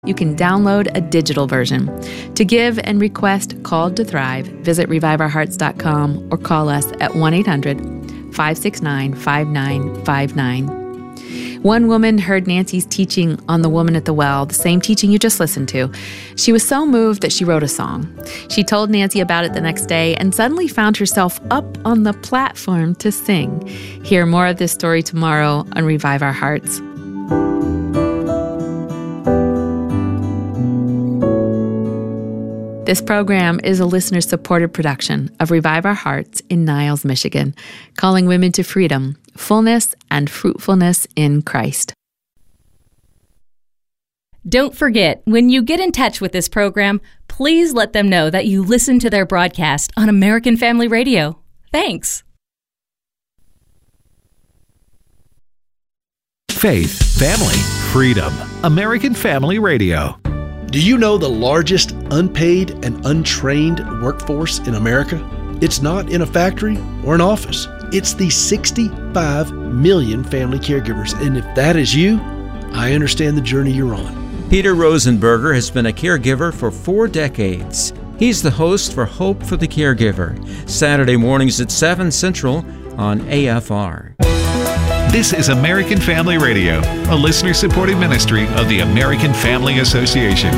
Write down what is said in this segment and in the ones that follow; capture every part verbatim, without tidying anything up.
You can download a digital version. To give and request Called to Thrive, visit revive our hearts dot com or call us at one eight hundred, five six nine, five nine five nine. One woman heard Nancy's teaching on the woman at the well, the same teaching you just listened to. She was so moved that she wrote a song. She told Nancy about it the next day and suddenly found herself up on the platform to sing. Hear more of this story tomorrow on Revive Our Hearts. This program is a listener-supported production of Revive Our Hearts in Niles, Michigan, calling women to freedom, fullness, and fruitfulness in Christ. Don't forget, when you get in touch with this program, please let them know that you listen to their broadcast on American Family Radio. Thanks. Faith, family, freedom. American Family Radio. Do you know the largest unpaid and untrained workforce in America? It's not in a factory or an office. It's the sixty-five million family caregivers. And if that is you, I understand the journey you're on. Peter Rosenberger has been a caregiver for four decades. He's the host for Hope for the Caregiver, Saturday mornings at seven Central on A F R. This is American Family Radio, a listener-supported ministry of the American Family Association.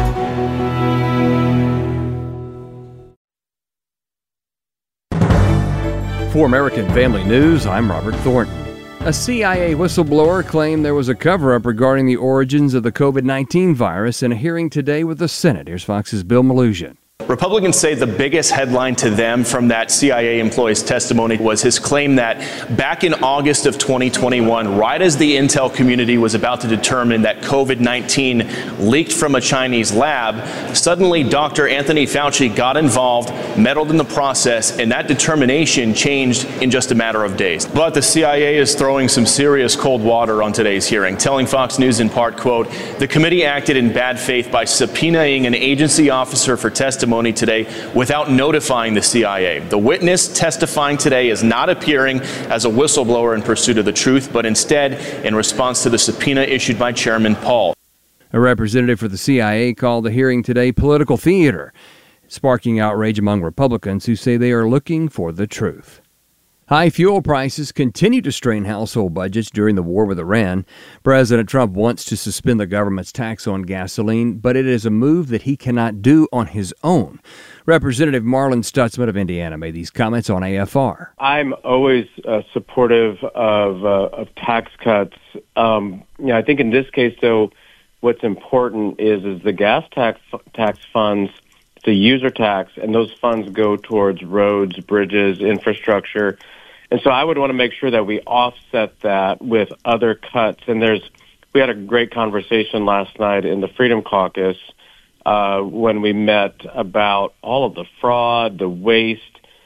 For American Family News, I'm Robert Thornton. A C I A whistleblower claimed there was a cover-up regarding the origins of the covid nineteen virus in a hearing today with the Senate. Here's Fox's Bill Malusian. Republicans say the biggest headline to them from that C I A employee's testimony was his claim that back in August of twenty twenty-one, right as the intel community was about to determine that covid nineteen leaked from a Chinese lab, suddenly Doctor Anthony Fauci got involved, meddled in the process, and that determination changed in just a matter of days. But the C I A is throwing some serious cold water on today's hearing, telling Fox News in part, quote, "The committee acted in bad faith by subpoenaing an agency officer for testimony today without notifying the C I A. The witness testifying today is not appearing as a whistleblower in pursuit of the truth, but instead in response to the subpoena issued by Chairman Paul." A representative for the C I A called the hearing today political theater, sparking outrage among Republicans who say they are looking for the truth. High fuel prices continue to strain household budgets during the war with Iran. President Trump wants to suspend the government's tax on gasoline, but it is a move that he cannot do on his own. Representative Marlon Stutzman of Indiana made these comments on A F R. I'm always uh, supportive of, uh, of tax cuts. Um, yeah, I think in this case, though, what's important is is the gas tax tax funds, the user tax, and those funds go towards roads, bridges, infrastructure. And so I would want to make sure that we offset that with other cuts. And there's, we had a great conversation last night in the Freedom Caucus uh, when we met about all of the fraud, the waste,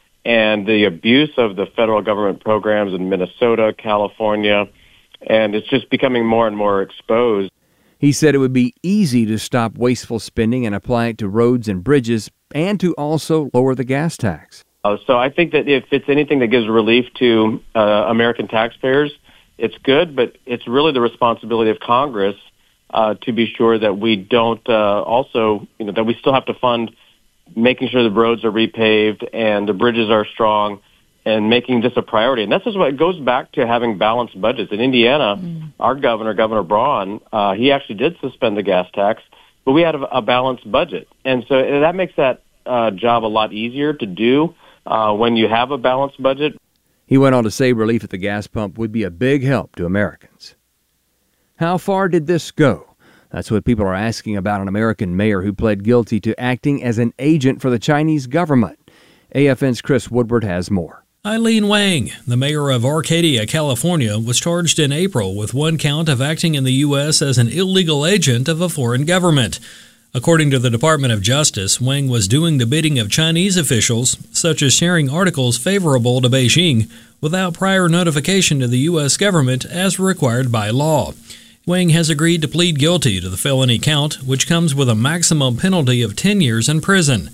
and the abuse of the federal government programs in Minnesota, California. And it's just becoming more and more exposed. He said it would be easy to stop wasteful spending and apply it to roads and bridges and to also lower the gas tax. Uh, so I think that if it's anything that gives relief to uh, American taxpayers, it's good, but it's really the responsibility of Congress uh, to be sure that we don't uh, also, you know, that we still have to fund making sure the roads are repaved and the bridges are strong and making this a priority. And that's just what it goes back to having balanced budgets. In Indiana, mm. our governor, Governor Braun, uh, he actually did suspend the gas tax, but we had a, a balanced budget. And so and that makes that uh, job a lot easier to do uh, when you have a balanced budget. He went on to say relief at the gas pump would be a big help to Americans. How far did this go? That's what people are asking about an American mayor who pled guilty to acting as an agent for the Chinese government. A F N's Chris Woodward has more. Eileen Wang, the mayor of Arcadia, California, was charged in April with one count of acting in the U S as an illegal agent of a foreign government. According to the Department of Justice, Wang was doing the bidding of Chinese officials, such as sharing articles favorable to Beijing, without prior notification to the U S government as required by law. Wang has agreed to plead guilty to the felony count, which comes with a maximum penalty of ten years in prison.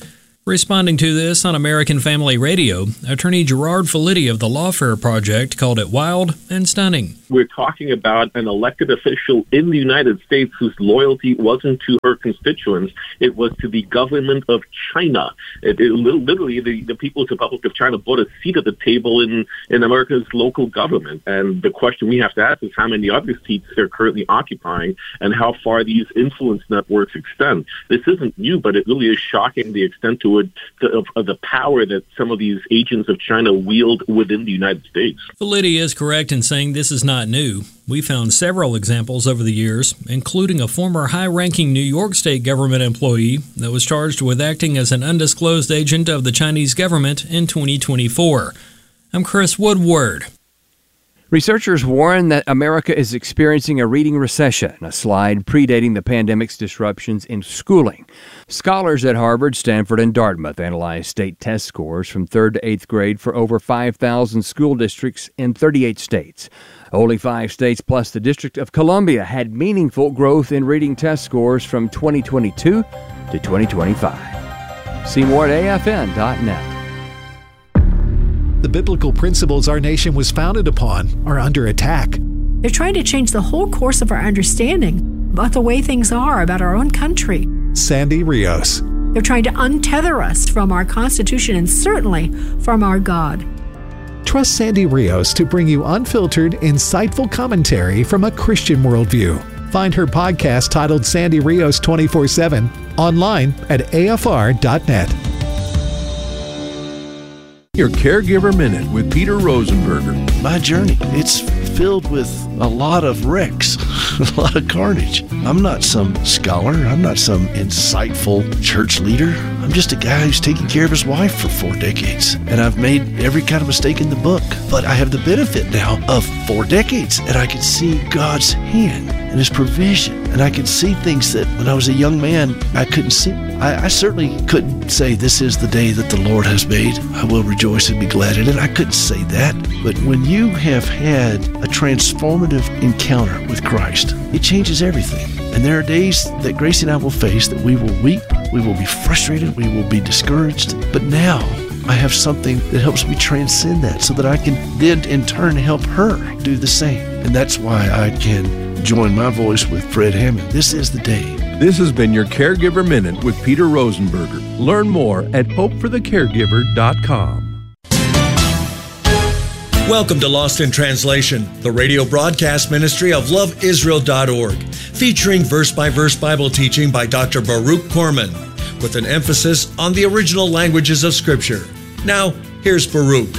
Responding to this on American Family Radio, attorney Gerard Felitti of the Lawfare Project called it wild and stunning. We're talking about an elected official in the United States whose loyalty wasn't to her constituents. It was to the government of China. It, it, literally, the, the People's Republic of China bought a seat at the table in, in America's local government. And the question we have to ask is how many other seats they're currently occupying and how far these influence networks extend. This isn't new, but it really is shocking the extent to it of, of the power that some of these agents of China wield within the United States. Felitti is correct in saying this is not new. We found several examples over the years, including a former high-ranking New York State government employee that was charged with acting as an undisclosed agent of the Chinese government in twenty twenty-four. I'm Chris Woodward. Researchers warn that America is experiencing a reading recession, a slide predating the pandemic's disruptions in schooling. Scholars at Harvard, Stanford, and Dartmouth analyzed state test scores from third to eighth grade for over five thousand school districts in thirty-eight states. Only five states plus the District of Columbia had meaningful growth in reading test scores from twenty twenty-two to twenty twenty-five. See more at A F N dot net. The biblical principles our nation was founded upon are under attack. They're trying to change the whole course of our understanding about the way things are about our own country. Sandy Rios. They're trying to untether us from our Constitution and certainly from our God. Trust Sandy Rios to bring you unfiltered, insightful commentary from a Christian worldview. Find her podcast titled Sandy Rios twenty-four seven online at A F R dot net. Your Caregiver Minute with Peter Rosenberger. My journey, it's filled with a lot of wrecks, a lot of carnage. I'm not some scholar. I'm not some insightful church leader. I'm just a guy who's taken care of his wife for four decades. And I've made every kind of mistake in the book. But I have the benefit now of four decades, and I can see God's hand and His provision. And I can see things that when I was a young man, I couldn't see. I, I certainly couldn't say, this is the day that the Lord has made. I will rejoice and be glad in it. I couldn't say that. But when you have had a transformative encounter with Christ, it changes everything. And there are days that Gracie and I will face that we will weep, we will be frustrated, we will be discouraged. But now I have something that helps me transcend that so that I can then in turn help her do the same. And that's why I can join my voice with Fred Hammond. This is the day. This has been your Caregiver Minute with Peter Rosenberger. Learn more at hope for the caregiver dot com. Welcome to Lost in Translation, the radio broadcast ministry of love israel dot org, featuring verse-by-verse Bible teaching by Doctor Baruch Korman, with an emphasis on the original languages of Scripture. Now, here's Baruch.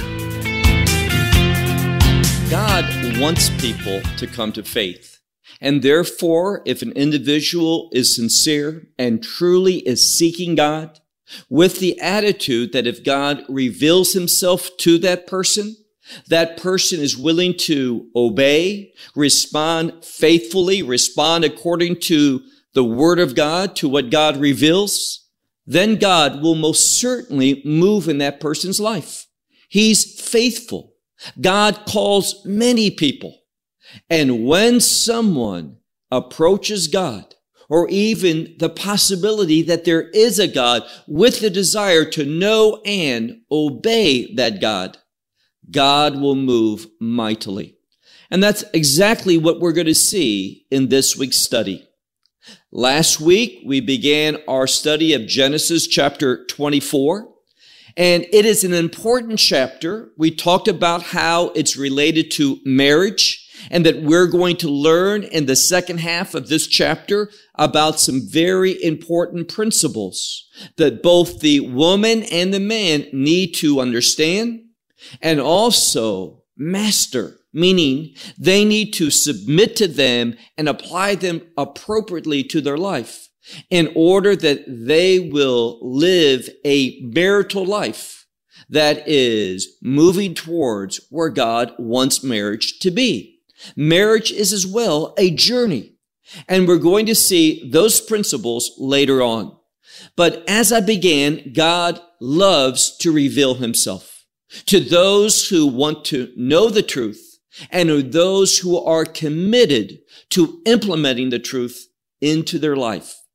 God wants people to come to faith. And therefore, if an individual is sincere and truly is seeking God, with the attitude that if God reveals Himself to that person, that person is willing to obey, respond faithfully, respond according to the Word of God, to what God reveals, then God will most certainly move in that person's life. He's faithful. God calls many people. And when someone approaches God, or even the possibility that there is a God with the desire to know and obey that God, God will move mightily. And that's exactly what we're going to see in this week's study. Last week, we began our study of Genesis chapter twenty-four, and it is an important chapter. We talked about how it's related to marriage, and that we're going to learn in the second half of this chapter about some very important principles that both the woman and the man need to understand and also master, meaning they need to submit to them and apply them appropriately to their life in order that they will live a marital life that is moving towards where God wants marriage to be. Marriage is as well a journey, and we're going to see those principles later on. But as I began, God loves to reveal Himself to those who want to know the truth and to those who are committed to implementing the truth into their life.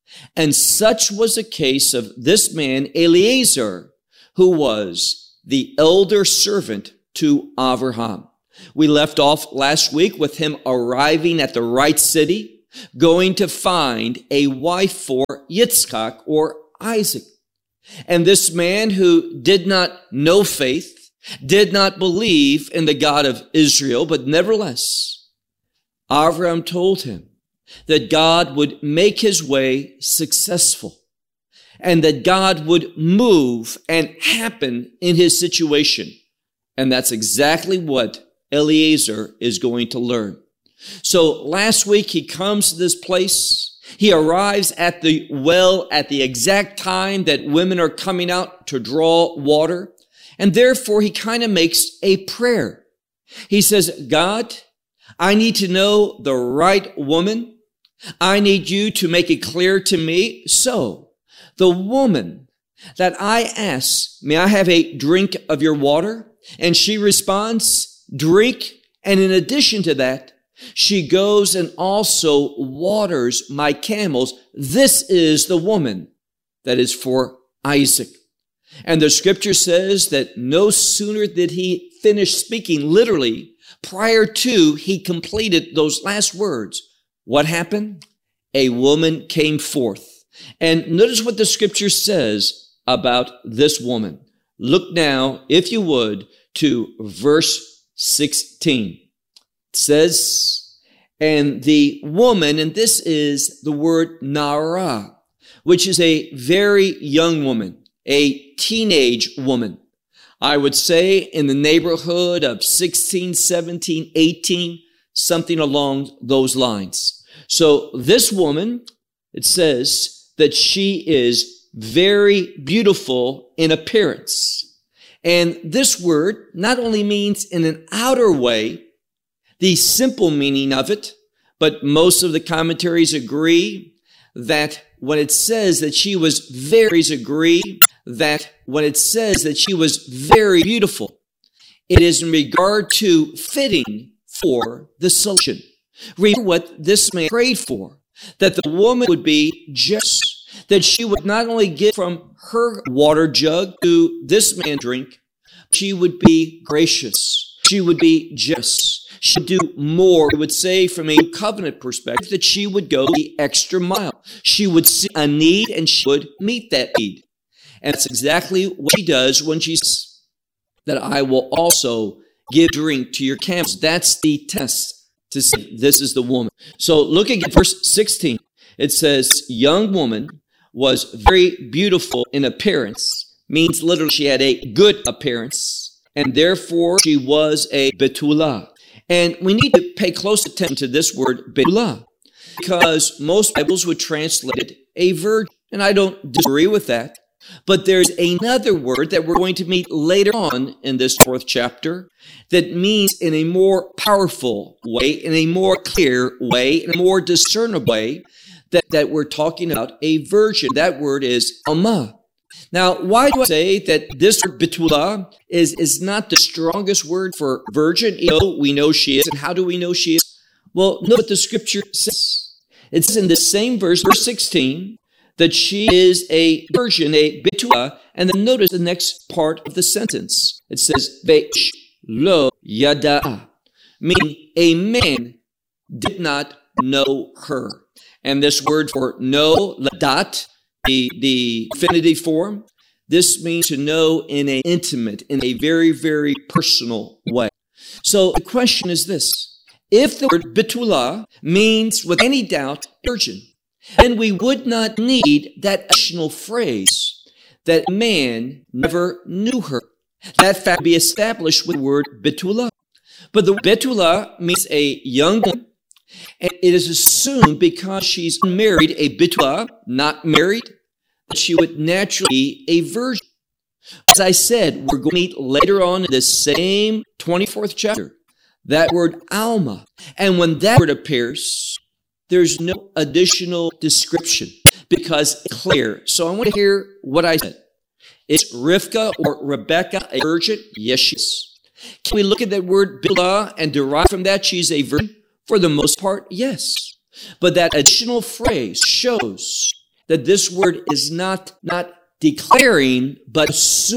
And such was the case of this man, Eliezer, who was the elder servant to Abraham. We left off last week with him arriving at the right city, going to find a wife for Yitzchak or Isaac. And this man who did not know faith, did not believe in the God of Israel, but nevertheless, Abraham told him that God would make his way successful and that God would move and happen in his situation. And that's exactly what Eliezer is going to learn. So last week he comes to this place. He arrives at the well at the exact time that women are coming out to draw water. And therefore he kind of makes a prayer. He says, God, I need to know the right woman. I need you to make it clear to me. So the woman that I ask, may I have a drink of your water? And she responds, drink. And in addition to that, she goes and also waters my camels. This is the woman that is for Isaac. And the scripture says that no sooner did he finish speaking, literally, prior to he completed those last words, what happened? A woman came forth. And notice what the scripture says about this woman. Look now, if you would, to verse sixteen. It says, and the woman, and this is the word Nara, which is a very young woman, a teenage woman. I would say in the neighborhood of sixteen, seventeen, eighteen, something along those lines. So this woman, it says that she is very beautiful in appearance. And this word not only means in an outer way, the simple meaning of it, but most of the commentaries agree that when it says that she was very, agree that when it says that she was very beautiful, it is in regard to fitting for the solution. Read what this man prayed for, that the woman would be just, that she would not only give from her water jug to this man drink, she would be gracious. She would be just. She would do more. I would say from a covenant perspective that she would go the extra mile. She would see a need and she would meet that need. And that's exactly what she does when she says that I will also give drink to your camels. That's the test to say this is the woman. So look at verse sixteen. It says, young woman was very beautiful in appearance. Means literally she had a good appearance. And therefore she was a Betula. And we need to pay close attention to this word Betula, because most Bibles would translate it a virgin. And I don't disagree with that. But there's another word that we're going to meet later on in this fourth chapter that means in a more powerful way, in a more clear way, in a more discernible way, that, that we're talking about a virgin. That word is Alma. Now, why do I say that this word Betula is, is not the strongest word for virgin? You know, we know she is. And how do we know she is? Well, note what the scripture says. It says in the same verse, verse sixteen, that she is a virgin, a Betula. And then notice the next part of the sentence. It says, Ve'sh lo yada, meaning a man did not know her. And this word for know, ladat, the, the infinitive form, this means to know in an intimate, in a very, very personal way. So the question is this. If the word Betula means, with any doubt, virgin, then we would not need that additional phrase that man never knew her. That fact be established with the word Betula. But the word Betula means a young woman, and it is assumed because she's unmarried, a Betula, not married, that she would naturally be a virgin. As I said, we're going to meet later on in this same twenty-fourth chapter, that word Alma. And when that word appears, there's no additional description because it's clear. So I want to hear what I said. Is Rivka or Rebecca a virgin? Yes, she is. Can we look at that word Bilhah and derive from that she's a virgin? For the most part, yes. But that additional phrase shows that this word is not, not declaring, but assuming.